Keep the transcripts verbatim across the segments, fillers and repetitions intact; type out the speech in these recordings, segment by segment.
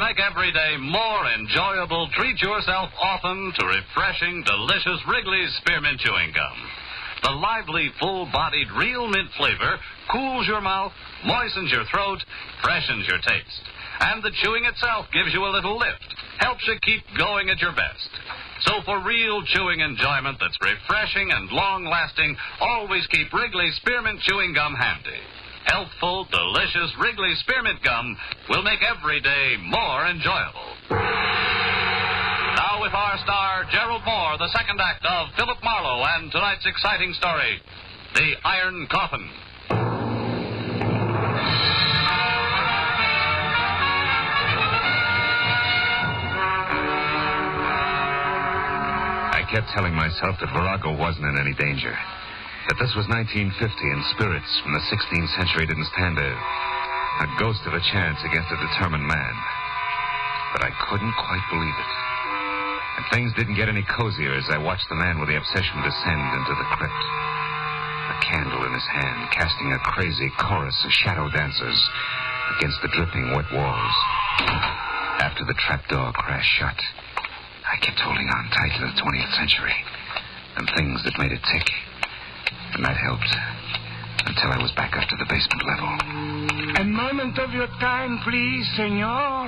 make every day more enjoyable, treat yourself often to refreshing, delicious Wrigley's Spearmint Chewing Gum. The lively, full-bodied, real mint flavor cools your mouth, moistens your throat, freshens your taste. And the chewing itself gives you a little lift, helps you keep going at your best. So for real chewing enjoyment that's refreshing and long-lasting, always keep Wrigley's Spearmint Chewing Gum handy. Healthful, delicious Wrigley's Spearmint Gum will make every day more enjoyable. Now with our star, Gerald Moore, the second act of Philip Marlowe and tonight's exciting story, The Iron Coffin. I kept telling myself that Virago wasn't in any danger. That this was nineteen fifty and spirits from the sixteenth century didn't stand a, a ghost of a chance against a determined man. But I couldn't quite believe it. And things didn't get any cozier as I watched the man with the obsession descend into the crypt. A candle in his hand, casting a crazy chorus of shadow dancers against the dripping wet walls. After the trapdoor crashed shut, I kept holding on tight to the twentieth century and things that made it tick. And that helped until I was back up to the basement level. A moment of your time, please, senor.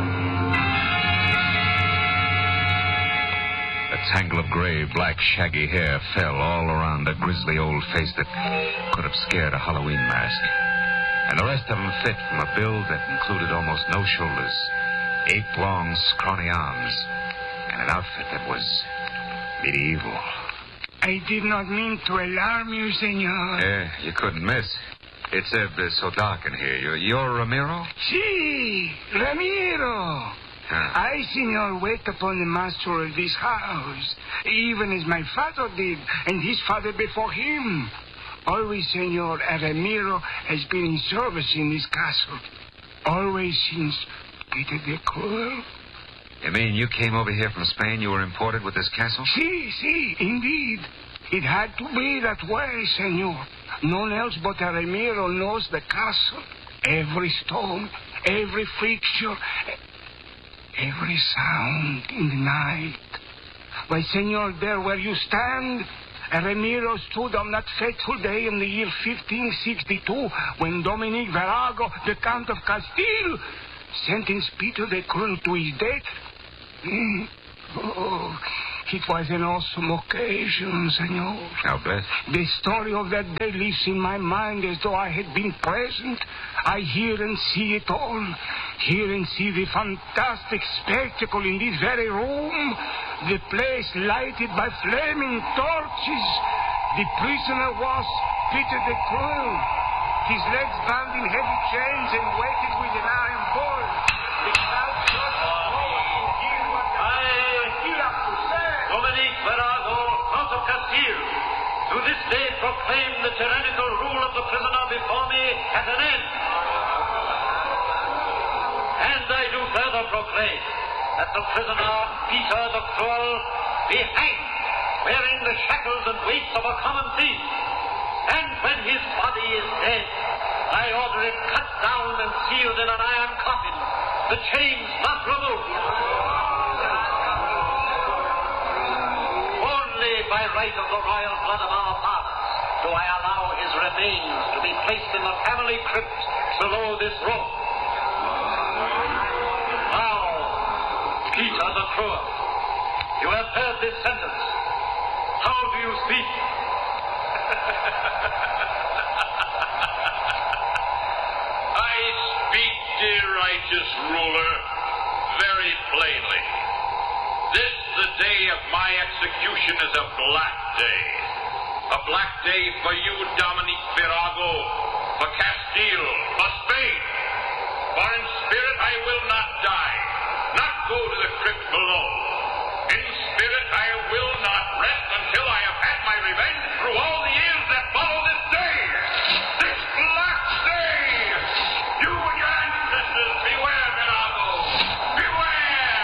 A tangle of gray, black, shaggy hair fell all around a grisly old face that could have scared a Halloween mask. And the rest of him fit from a build that included almost no shoulders, eight long, scrawny arms, and an outfit that was medieval. I did not mean to alarm you, senor. Yeah, you couldn't miss. It's uh, so dark in here. You're, you're Ramiro? Si, Ramiro. Huh. I, senor, wait upon the master of this house, even as my father did, and his father before him. Always, senor, a Ramiro has been in service in this castle. Always since Peter the Cruel. You mean you came over here from Spain? You were imported with this castle? Si, si, indeed. It had to be that way, senor. None else but a Ramiro knows the castle. Every stone, every fixture, every sound in the night. Why, senor, there where you stand, a Ramiro stood on that fateful day in the year fifteen sixty-two when Dominic Virago, the Count of Castile, sentenced Peter the Cruel to his death. Mm. Oh, it was an awesome occasion, senor. I'll bet. The story of that day lives in my mind as though I had been present. I hear and see it all. Hear and see the fantastic spectacle in this very room. The place lighted by flaming torches. The prisoner was Peter the Cruel. His legs bound in heavy chains and weighted with an iron ball. The crowd just forward to hear what the he has to say. Dominique Virago, Count of Castile, to this day proclaim the tyrannical rule of the prisoner before me at an end. And I do further proclaim that the prisoner, Peter the Cruel, be hanged, wearing the shackles and weights of a common thief. And when his body is dead, I order it cut down and sealed in an iron coffin, the chains not removed. Only by right of the royal blood of our fathers do I allow his remains to be placed in the family crypt below this room. Now, Peter the Cruel, you have heard this sentence. How do you speak? I speak, dear righteous ruler, very plainly. This, the day of my execution, is a black day. A black day for you, Dominic Virago, for Castile, for Spain. For in spirit I will not die, not go to the crypt below. In spirit I will not rest until I have had my revenge through all the years that follow this day. This black day. You and your ancestors, beware, Virago. Beware!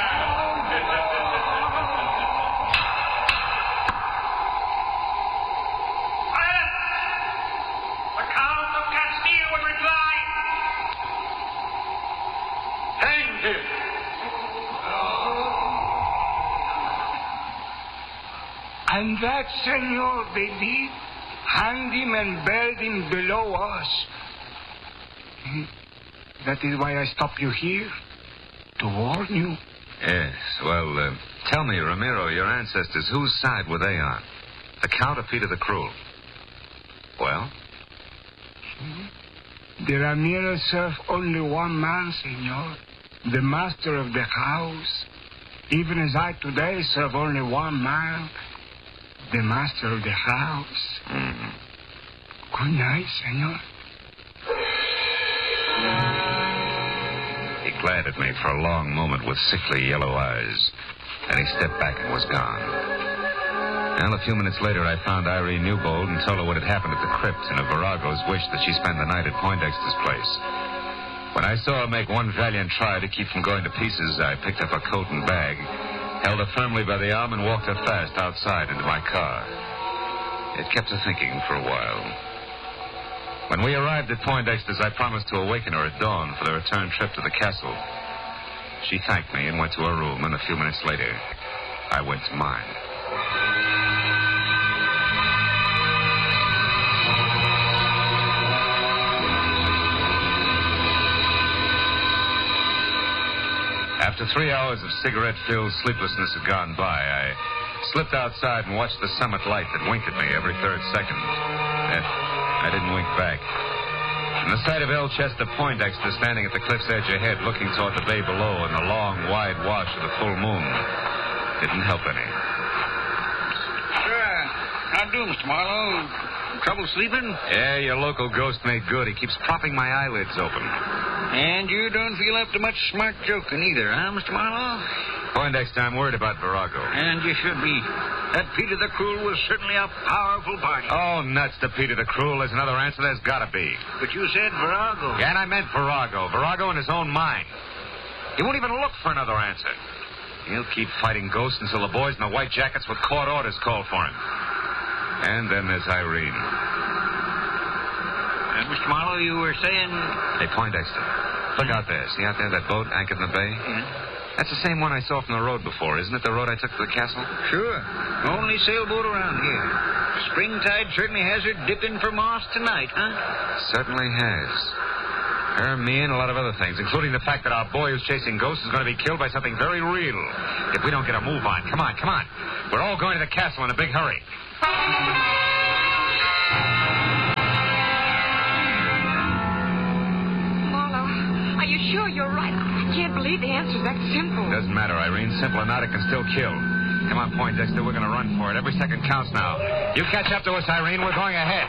Silence! The Count of Castile will reply. Hang him. And that, senor, they did. Hanged him and buried him below us. That is why I stopped you here. To warn you. Yes, well, uh, tell me, Ramiro, your ancestors, whose side were they on? The Count or Peter the Cruel? Well? The Ramirez serve only one man, senor. The master of the house. Even as I today serve only one man. The master of the house. Mm-hmm. Good night, senor. He glared at me for a long moment with sickly yellow eyes. Then he stepped back and was gone. Well, a few minutes later, I found Irene Newbold and told her what had happened at the crypt and of Virago's wish that she spend the night at Poindexter's place. When I saw her make one valiant try to keep from going to pieces, I picked up her coat and bag, held her firmly by the arm, and walked her fast outside into my car. It kept her thinking for a while. When we arrived at Poindexter's, I promised to awaken her at dawn for the return trip to the castle. She thanked me and went to her room, and a few minutes later, I went to mine. After three hours of cigarette-filled sleeplessness had gone by, I slipped outside and watched the summit light that winked at me every third second. Then I didn't wink back. And the sight of El Chester Poindexter standing at the cliff's edge ahead, looking toward the bay below and the long, wide wash of the full moon, didn't help any. Sure. How do, Mister Marlowe? Trouble sleeping? Yeah, your local ghost made good. He keeps propping my eyelids open. And you don't feel up to much smart joking either, huh, Mister Marlowe? Poindexter, I'm worried about Virago. And you should be. That Peter the Cruel was certainly a powerful party. Oh, nuts to Peter the Cruel. There's another answer. There's got to be. But you said Virago. Yeah, and I meant Virago. Virago in his own mind. He won't even look for another answer. He'll keep fighting ghosts until the boys in the white jackets with court orders call for him. And then there's Irene. Uh, Mister Marlowe, you were saying... Hey, Poindexter, look out there. See out there that boat anchored in the bay? Yeah. That's the same one I saw from the road before, isn't it? The road I took to the castle? Sure. Only sailboat around here. Springtide certainly has her dipping for moss tonight, huh? Certainly has. Her, me, and a lot of other things, including the fact that our boy who's chasing ghosts is going to be killed by something very real if we don't get a move on. Come on, come on. We're all going to the castle in a big hurry. Marlowe, are you sure you're right? I can't believe the answer's that simple. Doesn't matter, Irene. Simple or not, it can still kill. Come on, Poindexter. We're going to run for it. Every second counts now. You catch up to us, Irene. We're going ahead.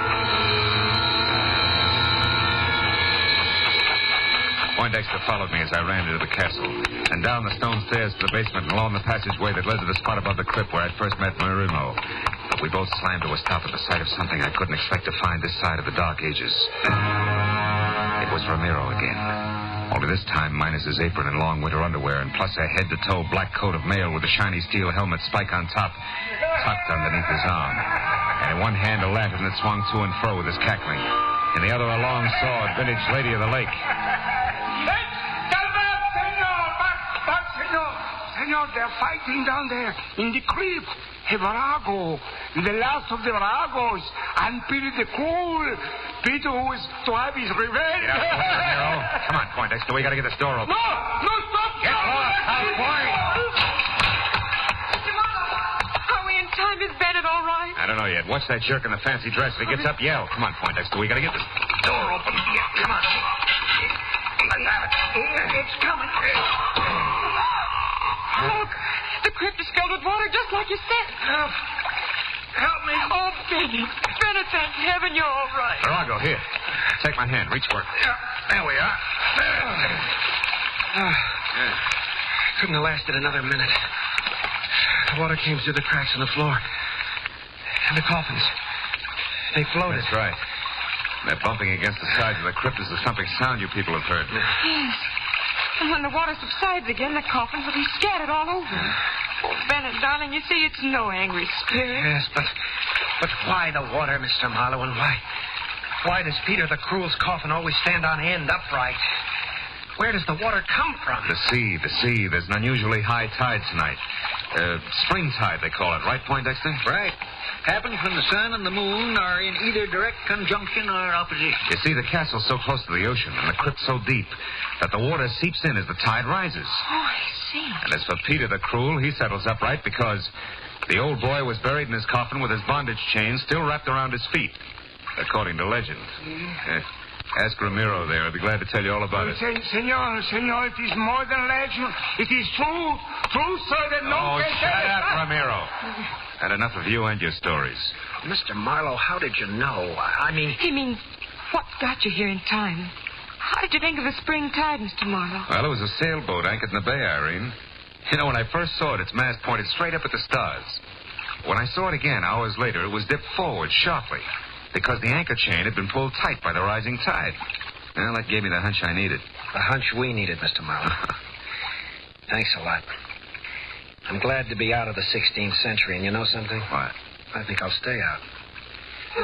Poindexter followed me as I ran into the castle, and down the stone stairs to the basement and along the passageway that led to the spot above the crypt where I'd first met Marino. But we both slammed to a stop at the sight of something I couldn't expect to find this side of the Dark Ages. It was Ramiro again. Only this time minus his apron and long winter underwear, and plus a head-to-toe black coat of mail with a shiny steel helmet spike on top, tucked underneath his arm. And in one hand a lantern that swung to and fro with his cackling. In the other a long sword, vintage Lady of the Lake. Senor, they're fighting down there in the crypt. Virago, the last of the Viragos, and Peter the Cruel. Peter who is to have his revenge. Get out, Ramiro. Come on, Poindexter. We got to get this door open. No, no, stop. Get lost, cowboy. Mister Marlowe, are we in time? Is Bennett all right? I don't know yet. Watch that jerk in the fancy dress. If he gets up, yell. Come on, Poindexter. We got to get this door open. Come on. Let's have it. It's coming. Look, the crypt is filled with water, just like you said. Help. Help me. Oh, Bennett. Bennett, thank heaven you're all right. Virago, here. Take my hand. Reach for it. Yeah, there we are. Uh, couldn't have lasted another minute. The water came through the cracks in the floor. And the coffins. They floated. That's right. They're bumping against the sides of the crypt as the thumping sound you people have heard. Yes. And when the water subsides again, the coffins will be scattered all over. Oh, Bennett, darling, you see, it's no angry spirit. Yes, but but why the water, Mister Marlowe, and why? Why does Peter the Cruel's coffin always stand on end upright? Where does the water come from? The sea, the sea. There's an unusually high tide tonight. Uh, spring tide, they call it, right, Poindexter? Right. Happens when the sun and the moon are in either direct conjunction or opposition. You see, the castle's so close to the ocean and the crypt so deep that the water seeps in as the tide rises. Oh, I see. And as for Peter the Cruel, he settles upright because the old boy was buried in his coffin with his bondage chain still wrapped around his feet, according to legend. Uh, ask Ramiro there. I'd be glad to tell you all about it. Sen- senor, senor, it is more than legend. It is true. True, sir, that no Oh, can shut tell it. up, Ramiro. Had enough of you and your stories. Mister Marlowe, how did you know? I mean... He means, what got you here in time? How did you think of the spring tide, Mister Marlowe? Well, it was a sailboat anchored in the bay, Irene. You know, when I first saw it, its mast pointed straight up at the stars. When I saw it again, hours later, it was dipped forward sharply because the anchor chain had been pulled tight by the rising tide. Well, that gave me the hunch I needed. The hunch we needed, Mister Marlowe. Thanks a lot. I'm glad to be out of the sixteenth century, and you know something? What? I think I'll stay out.